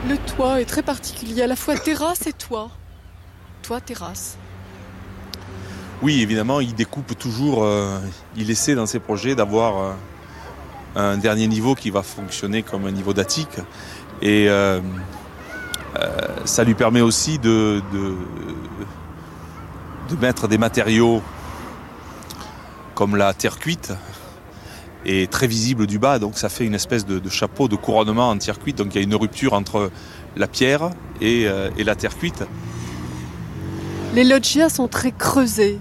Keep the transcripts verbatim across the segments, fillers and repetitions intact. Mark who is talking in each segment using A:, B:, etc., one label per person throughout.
A: Le toit est très particulier, à la fois terrasse et toit. Toit, terrasse.
B: Oui, évidemment, il découpe toujours, euh, il essaie dans ses projets d'avoir euh, un dernier niveau qui va fonctionner comme un niveau d'attique. Et euh, euh, ça lui permet aussi de, de, de mettre des matériaux comme la terre cuite et très visible du bas. Donc ça fait une espèce de, de chapeau de couronnement en terre cuite. Donc il y a une rupture entre la pierre et, euh, et la terre cuite.
A: Les loggias sont très creusés.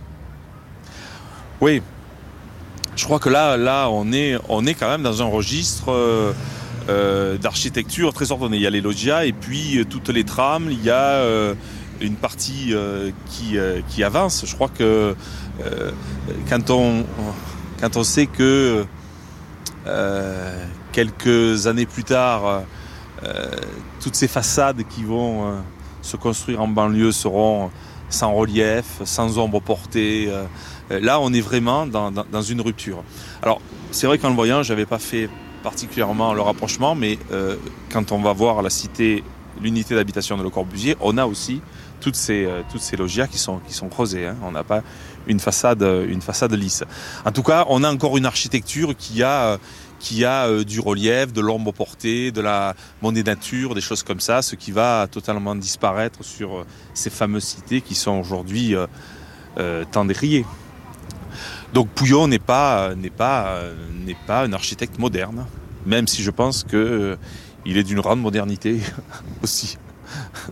B: Oui, je crois que là, là, on est, on est quand même dans un registre euh, euh, d'architecture très ordonné. Il y a les loggias et puis euh, toutes les trames. Il y a euh, une partie euh, qui, euh, qui avance. Je crois que euh, quand on, quand on sait que euh, quelques années plus tard, euh, toutes ces façades qui vont euh, se construire en banlieue seront sans relief, sans ombre portée. Euh, là, on est vraiment dans, dans, dans une rupture. Alors, c'est vrai qu'en le voyant, je n'avais pas fait particulièrement le rapprochement, mais euh, quand on va voir la cité, l'unité d'habitation de Le Corbusier, on a aussi toutes ces, euh, toutes ces loggias qui sont, qui sont creusées. Hein. On n'a pas une façade, une façade lisse. En tout cas, on a encore une architecture qui a... qui a euh, du relief, de l'ombre portée, de la monnaie nature, des choses comme ça, ce qui va totalement disparaître sur euh, ces fameuses cités qui sont aujourd'hui euh, euh, tant décriées. Donc Pouillon n'est pas, n'est pas, euh, n'est pas un architecte moderne, même si je pense qu'il euh, est d'une grande modernité aussi.